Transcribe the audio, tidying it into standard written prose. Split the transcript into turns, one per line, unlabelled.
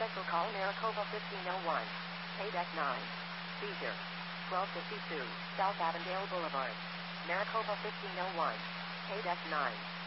cancel call Maricopa 1501. Pay deck 9. Seizure. 1252 South Avondale Boulevard. Maricopa 1501. Pay deck 9.